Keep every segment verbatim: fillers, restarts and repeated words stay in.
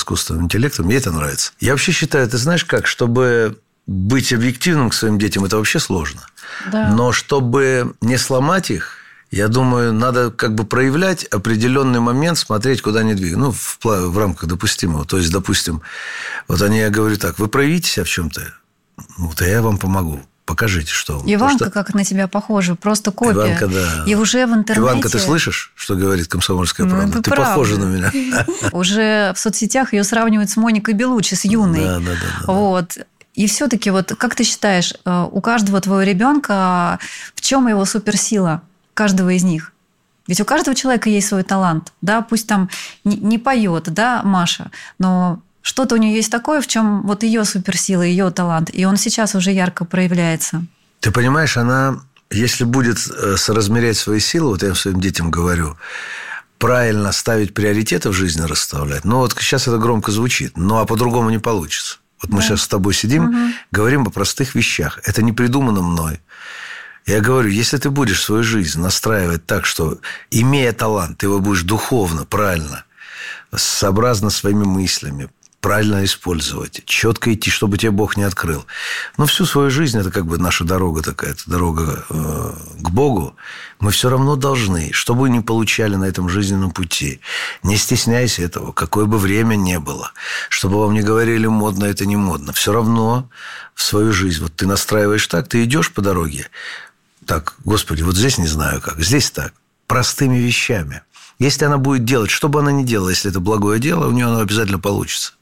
искусственным интеллектом. Мне это нравится. Я вообще считаю, ты знаешь как, чтобы быть объективным к своим детям, это вообще сложно. Да. Но чтобы не сломать их, я думаю, надо как бы проявлять определенный момент, смотреть, куда они двигаются. Ну, в, в рамках допустимого. То есть, допустим, вот они, я говорю так, вы проявите себя в чем-то, вот, а я вам помогу. Покажите, что... Иванка, что... как на тебя похожа, просто копия. Иванка, да. И уже в интернете... Иванка, ты слышишь, что говорит «Комсомольская правда»? Ну, ты правда. похожа на меня. Уже в соцсетях ее сравнивают с Моникой Белуччи, с юной. Да, да, да. да. Вот. И все-таки, вот как ты считаешь, у каждого твоего ребенка в чем его суперсила? Каждого из них? Ведь у каждого человека есть свой талант. Да? Пусть там не, не поет, да, Маша, но что-то у нее есть такое, в чем вот ее суперсила, ее талант. И он сейчас уже ярко проявляется. Ты понимаешь, она, если будет соразмерять свои силы, вот я своим детям говорю, правильно ставить приоритеты в жизни, расставлять. Ну, вот сейчас это громко звучит, ну, а по-другому не получится. Вот мы да. сейчас с тобой сидим, угу. говорим о простых вещах. Это не придумано мной. Я говорю, если ты будешь свою жизнь настраивать так, что, имея талант, ты его будешь духовно, правильно, сообразно своими мыслями, правильно использовать, четко идти, чтобы тебе Бог не открыл. Но всю свою жизнь, это как бы наша дорога такая, это дорога э, к Богу, мы все равно должны, что бы ни получали на этом жизненном пути, не стесняйся этого, какое бы время ни было, чтобы вам не говорили, модно это не модно, все равно в свою жизнь, вот ты настраиваешь так, ты идешь по дороге, так, Господи, вот здесь не знаю как, здесь так, простыми вещами. Если она будет делать, что бы она ни делала, если это благое дело, у нее оно обязательно получится.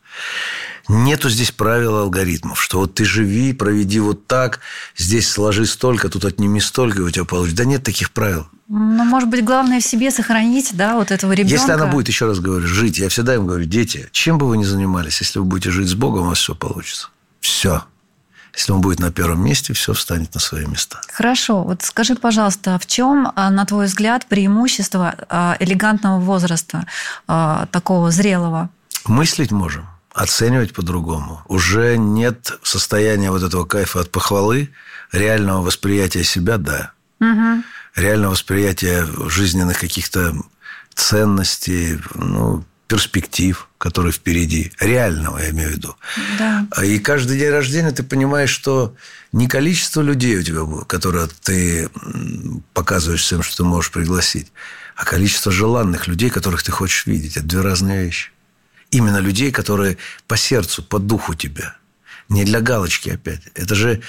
Нету здесь правил, алгоритмов, что вот ты живи, проведи вот так, здесь сложи столько, тут отними столько, и у тебя получится. Да нет таких правил. Ну, может быть, главное в себе сохранить, да, вот этого ребенка. Если она будет, еще раз говорю, жить, я всегда им говорю, дети, чем бы вы ни занимались, если вы будете жить с Богом, у вас все получится. Все. Если он будет на первом месте, все встанет на свои места. Хорошо. Вот скажи, пожалуйста, в чем, на твой взгляд, преимущество элегантного возраста, такого зрелого? Мыслить можем, оценивать по-другому. Уже нет состояния вот этого кайфа от похвалы, реального восприятия себя, да. Угу. Реального восприятия жизненных каких-то ценностей, ну, перспектив, которые впереди. Реального, я имею в виду. Да. И каждый день рождения ты понимаешь, что не количество людей у тебя будет, которые ты показываешь всем, что ты можешь пригласить, а количество желанных людей, которых ты хочешь видеть. Это две разные вещи. Именно людей, которые по сердцу, по духу тебя. Не для галочки опять. Это же...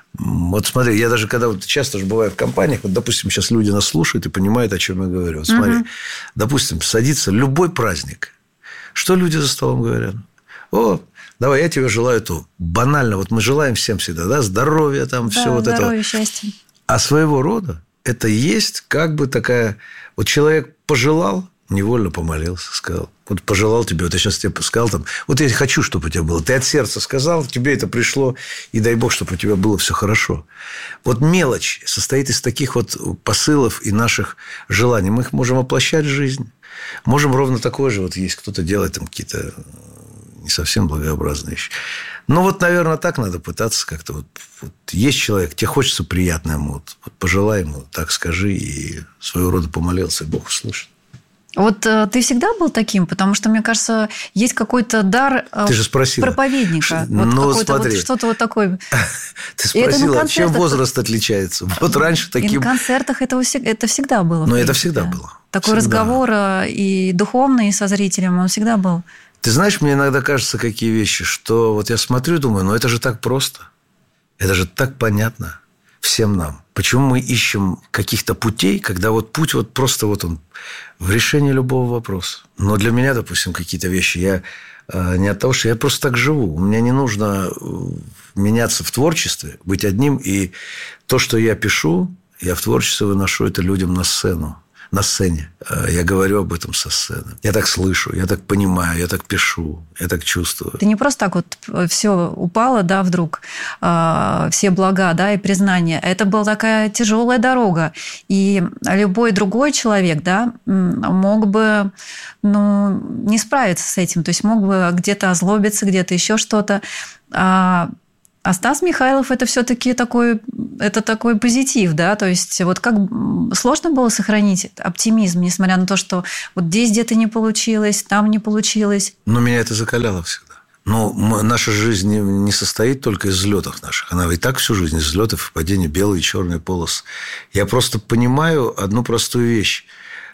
Вот смотри, я даже когда... Вот часто же бываю в компаниях, вот, допустим, сейчас люди нас слушают и понимают, о чем я говорю. Вот смотри, угу. допустим, садится любой праздник. Что люди за столом говорят? О, давай, я тебе желаю то. Банально. Вот мы желаем всем всегда, да, здоровья, там, да, все вот это. Здоровья, счастья. А своего рода это есть как бы такая... Вот человек пожелал, невольно помолился, сказал. Вот пожелал тебе, вот я сейчас тебе сказал, там, вот я хочу, чтобы у тебя было. Ты от сердца сказал, тебе это пришло, и дай Бог, чтобы у тебя было все хорошо. Вот мелочь состоит из таких вот посылов и наших желаний. Мы их можем воплощать в жизнь. Можем ровно такое же. Вот есть кто-то делает там какие-то не совсем благообразные вещи. Ну, вот, наверное, так надо пытаться как-то. Вот, вот есть человек, тебе хочется приятно ему. Вот, вот пожелай ему, так скажи, и своего рода помолился, и Бог услышит. Вот э, ты всегда был таким? Потому что, мне кажется, есть какой-то дар э, ты же спросила. проповедника. Ну, вот смотри. Вот что-то вот такое. Ты спросила, чем возраст отличается? Вот раньше таким... И на концертах это, это всегда было. Ну, это всегда было. Такой всегда. разговор и духовный со зрителем, он всегда был. Ты знаешь, мне иногда кажется, какие вещи, что вот я смотрю и думаю, ну, это же так просто. Это же так понятно всем нам. Почему мы ищем каких-то путей, когда вот путь вот просто вот он в решении любого вопроса. Но для меня, допустим, какие-то вещи, я э, не от того, что я просто так живу. У меня не нужно меняться в творчестве, быть одним. И то, что я пишу, я в творчестве выношу это людям на сцену. На сцене. Я говорю об этом со сцены. Я так слышу, я так понимаю, я так пишу, я так чувствую. Ты не просто так вот все упало, да, вдруг, все блага, да, и признания. Это была такая тяжелая дорога. И любой другой человек, да, мог бы, ну, не справиться с этим. То есть мог бы где-то озлобиться, где-то еще что-то. А Стас Михайлов – это все-таки такой, это такой позитив, да? То есть вот как сложно было сохранить оптимизм, несмотря на то, что вот здесь где-то не получилось, там не получилось? Но меня это закаляло всегда. Но наша жизнь не, не состоит только из взлетов наших. Она и так всю жизнь из взлетов и падений, белые и черные полосы. Я просто понимаю одну простую вещь.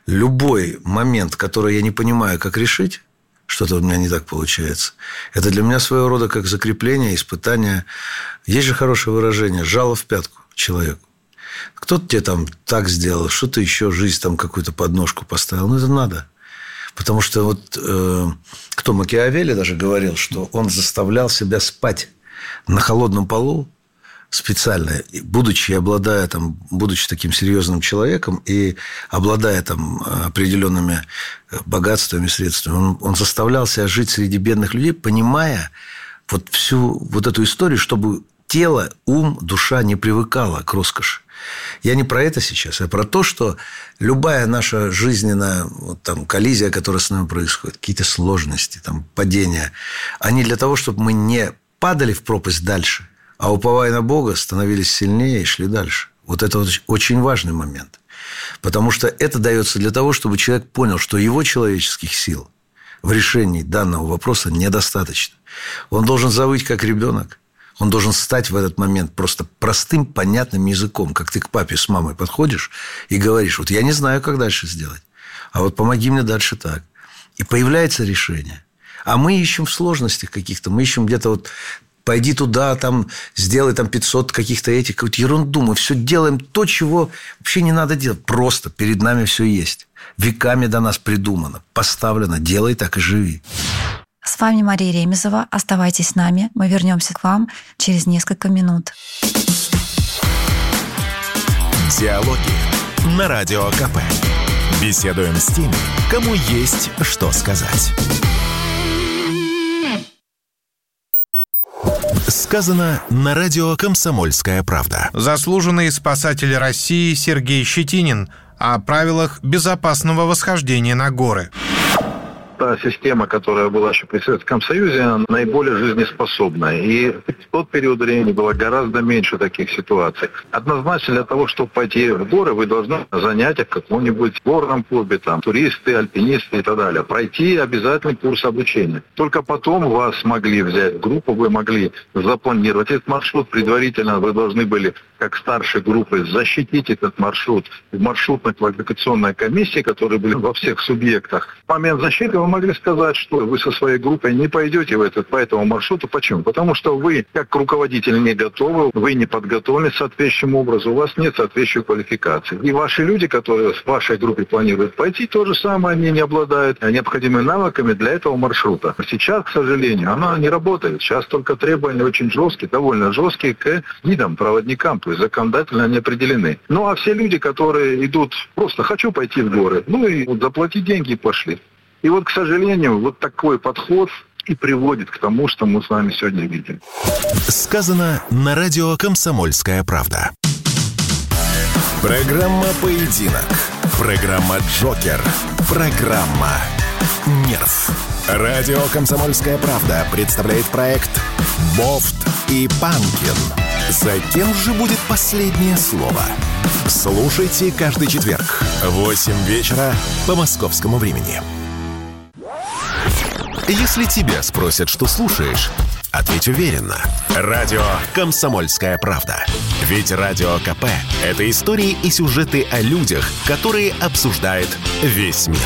Любой момент, который я не понимаю, как решить, что-то у меня не так получается, это для меня своего рода как закрепление, испытание. Есть же хорошее выражение: жало в пятку человеку. Кто-то тебе там так сделал, что-то еще, жизнь там какую-то подножку поставил. Ну, это надо. Потому что вот э, кто Макиавелли даже говорил, что он заставлял себя спать на холодном полу специально, будучи, обладая там, будучи таким серьезным человеком и обладая там определенными богатствами, средствами, он, он заставлял себя жить среди бедных людей, понимая вот всю вот эту историю, чтобы тело, ум, душа не привыкала к роскоши. Я не про это сейчас, я про то, что любая наша жизненная вот, там, коллизия, которая с нами происходит, какие-то сложности, там, падения, они для того, чтобы мы не падали в пропасть дальше, а уповая на Бога, становились сильнее и шли дальше. Вот это вот очень важный момент. Потому что это дается для того, чтобы человек понял, что его человеческих сил в решении данного вопроса недостаточно. Он должен завыть, как ребенок. Он должен стать в этот момент просто простым, понятным языком. Как ты к папе с мамой подходишь и говоришь: вот я не знаю, как дальше сделать, а вот помоги мне дальше так. И появляется решение. А мы ищем в сложностях каких-то, мы ищем где-то вот... Пойди туда, там, сделай там пятьсот каких-то этих, какую-то ерунду. Мы все делаем то, чего вообще не надо делать. Просто перед нами все есть. Веками до нас придумано, поставлено. Делай так и живи. С вами Мария Ремезова. Оставайтесь с нами. Мы вернемся к вам через несколько минут. Диалоги на Радио КП. Беседуем с теми, кому есть что сказать. Сказано на радио «Комсомольская правда». Заслуженный спасатель России Сергей Щетинин о правилах безопасного восхождения на горы. Та система, которая была еще при Советском Союзе, она наиболее жизнеспособная. И в тот период времени было гораздо меньше таких ситуаций. Однозначно для того, чтобы пойти в горы, вы должны занятия в каком-нибудь горном клубе, там, туристы, альпинисты и так далее. Пройти обязательный курс обучения. Только потом вас могли взять в группу, вы могли запланировать этот маршрут. Предварительно вы должны были, как старшей группы, защитить этот маршрут в маршрутно-квалификационной комиссии, которые были во всех субъектах. В момент защиты вы могли сказать, что вы со своей группой не пойдете в этот, по этому маршруту. Почему? Потому что вы, как руководитель, не готовы, вы не подготовлены соответствующим образом, у вас нет соответствующей квалификации. И ваши люди, которые в вашей группе планируют пойти, то же самое, они не обладают необходимыми навыками для этого маршрута. Сейчас, к сожалению, она не работает. Сейчас только требования очень жесткие, довольно жесткие к гидам, проводникам, то есть законодательно они определены. Ну, а все люди, которые идут, просто хочу пойти в горы, ну и вот заплатить деньги и пошли. И вот, к сожалению, вот такой подход и приводит к тому, что мы с вами сегодня видим. Сказано на радио «Комсомольская правда». Программа «Поединок». Программа «Джокер». Программа «Нерв». Радио «Комсомольская правда» представляет проект «Бофт и Панкин». За кем же будет последнее слово? Слушайте каждый четверг в восемь вечера по московскому времени. Если тебя спросят, что слушаешь, ответь уверенно. Радио «Комсомольская правда». Ведь Радио КП – это истории и сюжеты о людях, которые обсуждает весь мир.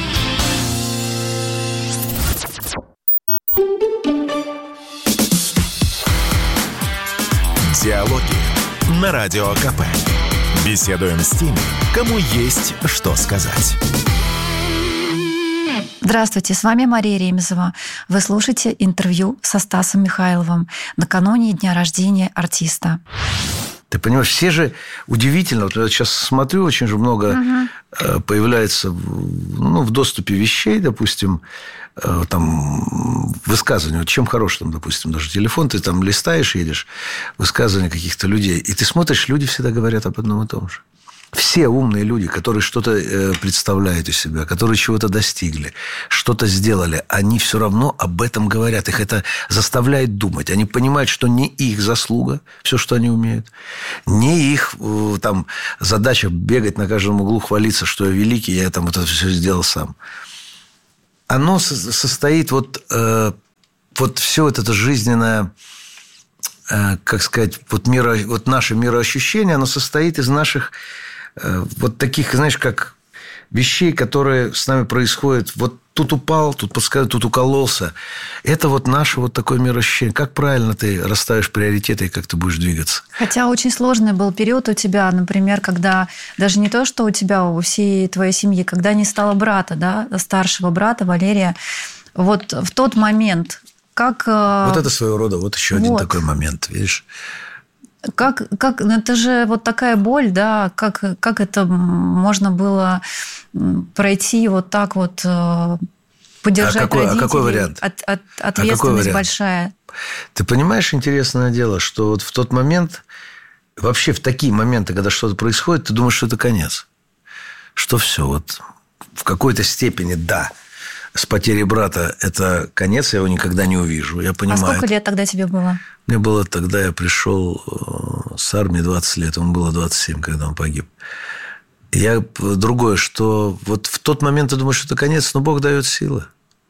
Диалоги на Радио КП. Беседуем с теми, кому есть что сказать. Здравствуйте, с вами Мария Ремезова. Вы слушаете интервью со Стасом Михайловым накануне дня рождения артиста. Ты понимаешь, все же удивительно, вот я сейчас смотрю, очень же много угу. появляется ну, в доступе вещей, допустим, там высказывания. Вот чем хорош там, допустим, даже телефон, ты там листаешь, едешь, высказывания каких-то людей, и ты смотришь, люди всегда говорят об одном и том же. Все умные люди, которые что-то представляют из себя, которые чего-то достигли, что-то сделали, они все равно об этом говорят. Их это заставляет думать. Они понимают, что не их заслуга, все, что они умеют, не их там, задача бегать на каждом углу, хвалиться, что я великий, я там вот это все сделал сам. Оно состоит вот, вот все вот это жизненное, как сказать, вот, миро, вот наше мироощущение, оно состоит из наших вот таких, знаешь, как вещей, которые с нами происходят. Вот тут упал, тут подсказал, тут укололся. Это вот наше вот такое мироощущение. Как правильно ты расставишь приоритеты и как ты будешь двигаться? Хотя очень сложный был период у тебя, например, когда даже не то, что у тебя, у всей твоей семьи, когда не стало брата, да, старшего брата Валерия. Вот в тот момент, как... Вот это своего рода, вот еще вот. один такой момент, видишь? Как, как, это же вот такая боль, да, как, как это можно было пройти вот так вот, поддержать а какой, родителей? А какой вариант? От, от, ответственность а вариант? большая. Ты понимаешь, интересное дело, что вот в тот момент, вообще в такие моменты, когда что-то происходит, ты думаешь, что это конец. Что все, вот в какой-то степени, да, с потерей брата это конец, я его никогда не увижу, я понимаю. А сколько лет тогда тебе было? Мне было тогда, я пришел с армии двадцать лет, ему было двадцать семь, когда он погиб. Я другое, что вот в тот момент ты думаешь, что это конец, но Бог дает силы.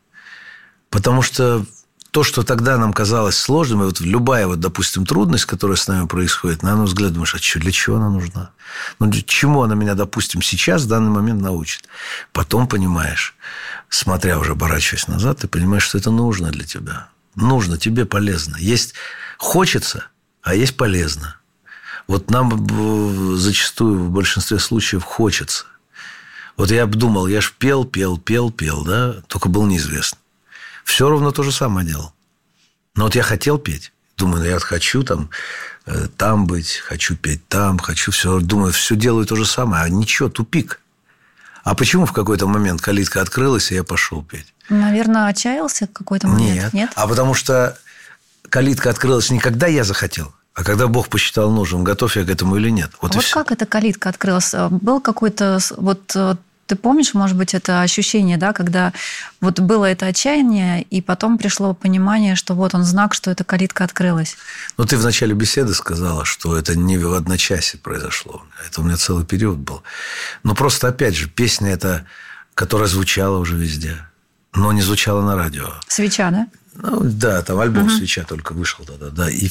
Потому что то, что тогда нам казалось сложным, и вот любая, вот, допустим, трудность, которая с нами происходит, на наш взгляд, думаешь, а что, для чего она нужна? Ну, чему она меня, допустим, сейчас, в данный момент научит? Потом понимаешь, смотря уже, оборачиваясь назад, ты понимаешь, что это нужно для тебя. Нужно, тебе полезно. Есть хочется, а есть полезно. Вот нам зачастую в большинстве случаев хочется. Вот я обдумал, я ж пел, пел, пел, пел, да, только был неизвестный. Все равно то же самое делал. Но вот я хотел петь. Думаю, я хочу там, там быть, хочу петь там, хочу все. Думаю, все делаю то же самое. А ничего, тупик. А почему в какой-то момент калитка открылась, и я пошел петь? Наверное, отчаялся в какой-то момент? Нет. Нет? А потому что калитка открылась не когда я захотел, а когда Бог посчитал нужным, готов я к этому или нет. Вот, а вот как эта калитка открылась? Был какой-то... Вот ты помнишь, может быть, это ощущение, да, когда вот было это отчаяние, и потом пришло понимание, что вот он знак, что эта калитка открылась? Ну, ты в начале беседы сказала, что это не в одночасье произошло. Это у меня целый период был. Но просто, опять же, песня эта, которая звучала уже везде, но не звучала на радио. «Свеча», да? Ну, да, там альбом угу. «Свеча» только вышел тогда, да. И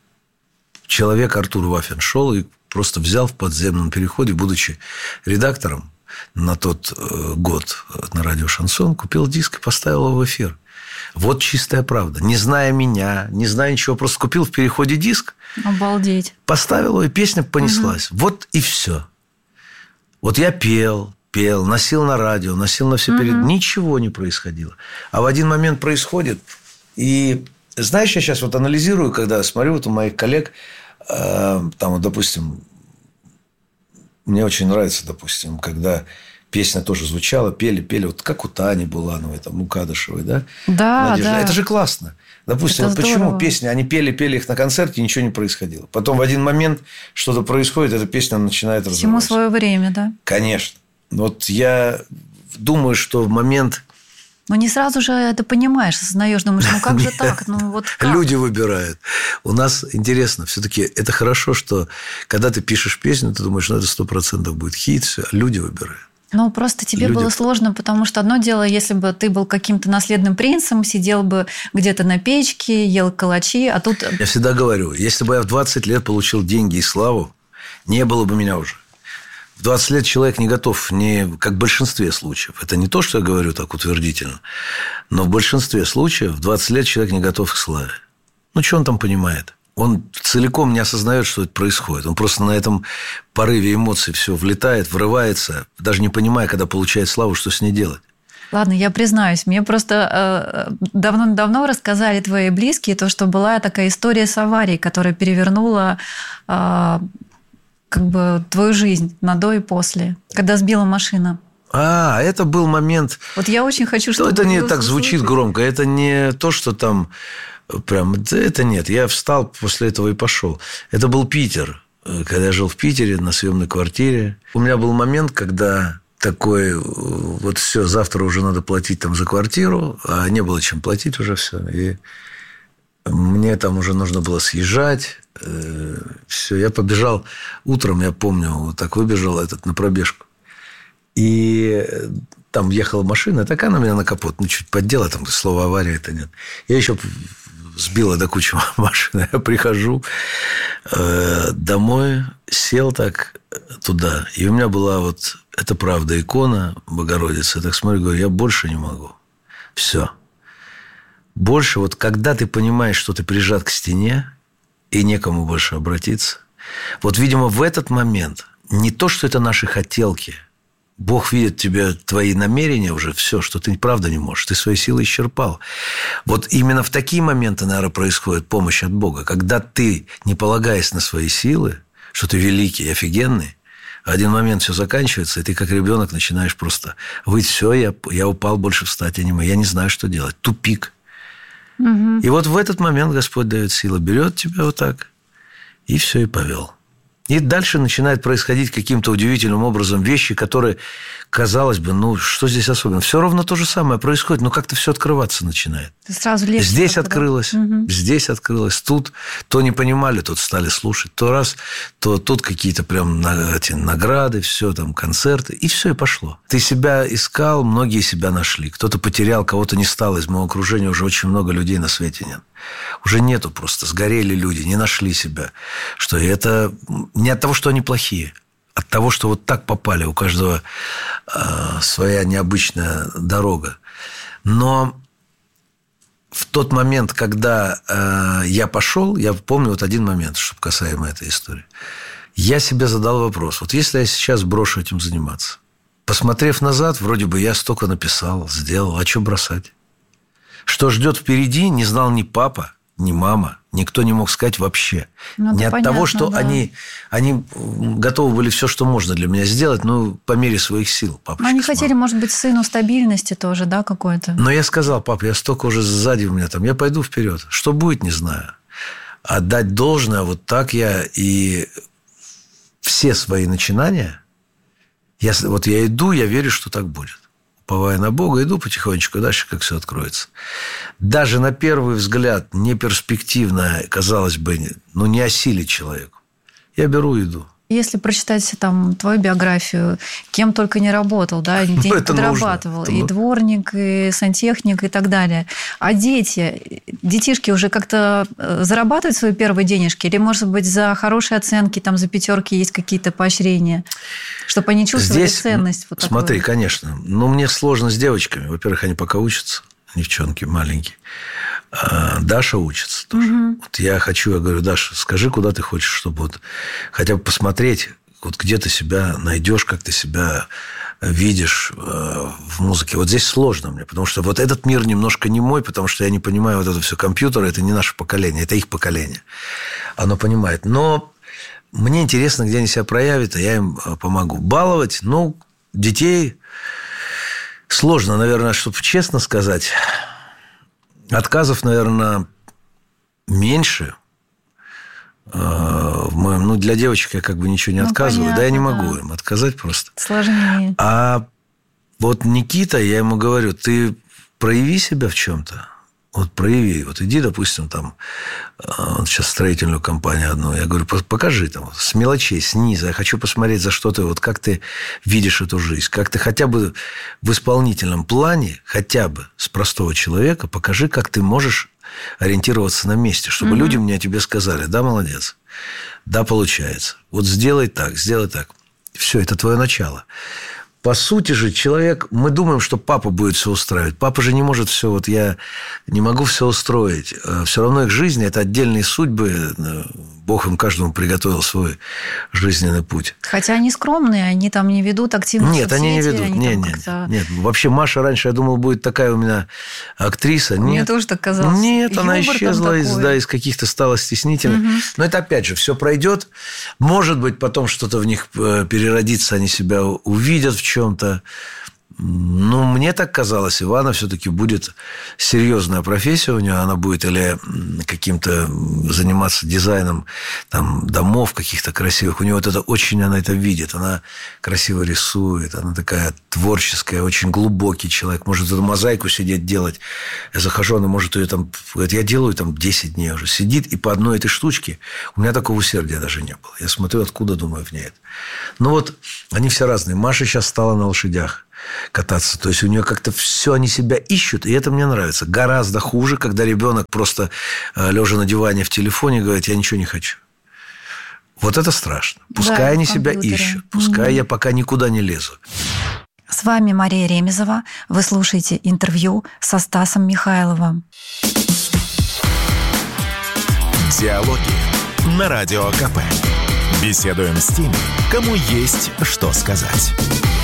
человек Артур Вафин шел и просто взял в подземном переходе, будучи редактором, на тот год на радио «Шансон», купил диск и поставил его в эфир. Вот чистая правда. Не зная меня, не зная ничего, просто купил в переходе диск. Обалдеть. Поставил его, и песня понеслась. Угу. Вот и все. Вот я пел, пел, носил на радио, носил на все угу. перед... Ничего не происходило. А в один момент происходит. И знаешь, я сейчас вот анализирую, когда смотрю вот у моих коллег, э, там, вот, допустим... Мне очень нравится, допустим, когда песня тоже звучала, пели, пели, вот как у Тани Булановой, там, у Кадышевой, да? Да, Надежда. да. Это же классно. Допустим, вот почему песни, они пели, пели их на концерте, ничего не происходило. Потом в один момент что-то происходит, эта песня начинает развиваться. Всему свое время, да? Конечно. Вот я думаю, что в момент... Ну, не сразу же это понимаешь, осознаешь, думаешь, ну, как же так? Ну, вот как? Люди выбирают. У нас интересно, все-таки это хорошо, что когда ты пишешь песню, ты думаешь, ну, это сто процентов будет хит, все, люди выбирают. Ну, просто тебе Люди... было сложно, потому что одно дело, если бы ты был каким-то наследным принцем, сидел бы где-то на печке, ел калачи, а тут... Я всегда говорю, если бы я в двадцать лет получил деньги и славу, не было бы меня уже. В двадцать лет человек не готов, не, как в большинстве случаев. Это не то, что я говорю так утвердительно, но в большинстве случаев в двадцать лет человек не готов к славе. Ну, что он там понимает? Он целиком не осознает, что это происходит. Он просто на этом порыве эмоций все влетает, врывается, даже не понимая, когда получает славу, что с ней делать. Ладно, я признаюсь, мне просто э, давно-давно рассказали твои близкие, то, что была такая история с аварией, которая перевернула... Э, как бы твою жизнь на до и после, когда сбила машина. А, это был момент... Вот я очень хочу, чтобы... Это не так звучит громко. Это не то, что там... Прям... Это нет. Я встал после этого и пошел. Это был Питер. когда я жил в Питере на съемной квартире. У меня был момент, когда такой, вот все, завтра уже надо платить там за квартиру, а не было чем платить уже все. И мне там уже нужно было съезжать. Все, я побежал утром, я помню, вот так выбежал этот на пробежку. И там ехала машина, так она меня на капот, ну, чуть поддела, там слова авария это нет. Я еще сбила до кучи машины. Я прихожу э, домой, сел так туда. И у меня была вот, это правда, икона Богородицы. Я так смотрю, говорю, я больше не могу. Все. Больше вот, когда ты понимаешь, что ты прижат к стене, и некому больше обратиться. Вот, видимо, в этот момент не то, что это наши хотелки. Бог видит тебе, твои намерения уже, все, что ты правда не можешь. Ты свои силы исчерпал. Вот именно в такие моменты, наверное, происходит помощь от Бога. Когда ты, не полагаясь на свои силы, что ты великий, офигенный, в один момент все заканчивается, и ты как ребенок начинаешь просто выть, все, я, я упал, больше встать я не могу, я не знаю, что делать. Тупик. Угу. И вот в этот момент Господь дает силу, берет тебя вот так, и все, и повел. И дальше начинают происходить каким-то удивительным образом вещи, которые, казалось бы, ну, что здесь особенно? Все ровно то же самое происходит, но как-то все открываться начинает. Сразу легче. Здесь открылось, угу. здесь открылось, тут то не понимали, тут стали слушать, то раз, то тут какие-то прям эти награды, все там, концерты, и все, и пошло. Ты себя искал, многие себя нашли. Кто-то потерял, кого-то не стало. Из моего окружения уже очень много людей на свете нет. Уже нету просто, сгорели люди, не нашли себя. Что это не от того, что они плохие, от того, что вот так попали. У каждого э, своя необычная дорога. Но в тот момент, когда э, я пошел, я помню вот один момент, чтобы касаемо этой истории. Я себе задал вопрос. Вот если я сейчас брошу этим заниматься, посмотрев назад, вроде бы я столько написал, сделал, а что бросать? Что ждет впереди, не знал ни папа, ни мама. Никто не мог сказать вообще. Ну, не от понятно, того, что да. они, они готовы были все, что можно для меня сделать, ну, по мере своих сил. Папочка, они хотели, может быть, сыну стабильности тоже, да, какой-то? Но я сказал, пап, я столько уже сзади у меня там, я пойду вперед. Что будет, не знаю. Отдать должное, вот так я и все свои начинания, я, вот я иду, я верю, что так будет. Уповая на Бога, иду потихонечку дальше, как все откроется. Даже на первый взгляд неперспективно, казалось бы, ну, не осилить человеку. Я беру и иду. Если прочитать там твою биографию, кем только не работал, да, нигде не подрабатывал, и дворник, и сантехник, и так далее. А дети, детишки уже как-то зарабатывают свои первые денежки? Или, может быть, за хорошие оценки, там, за пятерки есть какие-то поощрения, чтобы они чувствовали здесь, ценность? Вот смотри, такую? Конечно. Но мне сложно с девочками. Во-первых, они пока учатся, девчонки маленькие. А Даша учится тоже. Угу. Вот я хочу, я говорю, Даша, скажи, куда ты хочешь, чтобы вот хотя бы посмотреть, вот где ты себя найдешь, как ты себя видишь в музыке. Вот здесь сложно мне, потому что вот этот мир немножко не мой, потому что я не понимаю вот это все компьютеры, это не наше поколение, это их поколение. Оно понимает. Но мне интересно, где они себя проявят, и я им помогу. Баловать, ну, детей сложно, наверное, чтобы честно сказать. Отказов, наверное, меньше. В моем, ну, для девочек я как бы ничего не ну, отказываю. Понятно, да, я не могу да. им отказать просто. Сложнее. А вот Никита, я ему говорю, ты прояви себя в чем-то. Вот прояви. Вот иди, допустим, там, он сейчас строительную компанию одну. Я говорю, покажи там, вот, с мелочей, снизу. Я хочу посмотреть, за что ты, вот как ты видишь эту жизнь. Как ты хотя бы в исполнительном плане, хотя бы с простого человека, покажи, как ты можешь ориентироваться на месте, чтобы mm-hmm. люди мне о тебе сказали, да, молодец, да, получается. Вот сделай так, сделай так. Все, это твое начало. По сути же, человек, мы думаем, что папа будет все устраивать. Папа же не может все, вот я не могу все устроить. Все равно их жизнь – это отдельные судьбы. Бог им каждому приготовил свой жизненный путь. Хотя они скромные, они там не ведут активно Нет, они не ведут. Они нет, нет, как-то... нет. Вообще Маша раньше, я думал, будет такая у меня актриса. Нет. Мне тоже так казалось. Нет, Юмор она исчезла из, да, из каких-то, стала стеснительной. Угу. Но это опять же, все пройдет. Может быть, потом что-то в них переродится, они себя увидят в чем-то. Ну, мне так казалось, Ивана все-таки будет серьезная профессия у нее. Она будет или каким-то заниматься дизайном там, домов каких-то красивых. У нее вот это очень, она это видит. Она красиво рисует. Она такая творческая, очень глубокий человек. Может эту мозаику сидеть делать. Я захожу, она может ее там... Говорит, я делаю там десять дней уже. Сидит, и по одной этой штучке у меня такого усердия даже не было. Я смотрю, откуда, думаю, в ней это. Ну, вот они все разные. Маша сейчас стала на лошадях кататься. То есть у нее как-то все, они себя ищут, и это мне нравится. Гораздо хуже, когда ребенок просто лежа на диване в телефоне говорит, я ничего не хочу. Вот это страшно. Пускай да, они себя ищут. Пускай mm-hmm. я пока никуда не лезу. С вами Мария Ремезова. Вы слушаете интервью со Стасом Михайловым. Диалоги на Радио ка пэ. Беседуем с теми, кому есть что сказать.